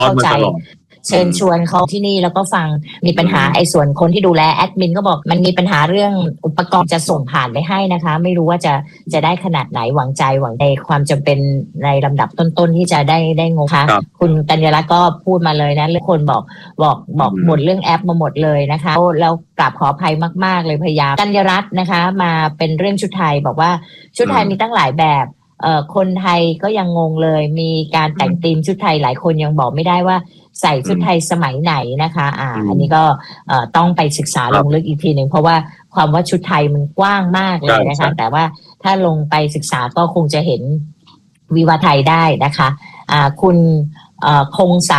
เข้าใจเชิญชวนเขาที่นี่แล้วก็ฟังมีปัญหาไอ้ส่วนคนที่ดูแลแอดมินก็บอกมันมีปัญหาเรื่องอุปกรณ์จะส่งผ่านไปให้นะคะไม่รู้ว่าจะได้ขนาดไหนหวังในความจำเป็นในลำดับต้นๆที่จะได้งบค่ะคุณกัญญาลักษณ์ก็พูดมาเลยนะเรื่องคนบอกหมดเรื่องแอปมาหมดเลยนะคะแล้วกราบขออภัยมากๆเลยพยายามกัญญารัตน์นะคะมาเป็นเรื่องชุดไทยบอกว่าชุดไทยมีตั้งหลายแบบคนไทยก็ยังงงเลยมีการแต่งธีมชุดไทยหลายคนยังบอกไม่ได้ว่าใส่ชุดไทยสมัยไหนนะคะอันนี้ก็ต้องไปศึกษาลงลึกอีกทีหนึ่งเพราะว่าความว่าชุดไทยมันกว้างมากเลยนะคะแต่ว่าถ้าลงไปศึกษาก็คงจะเห็นวิวาไทยได้นะคะคุณคงศักดิ์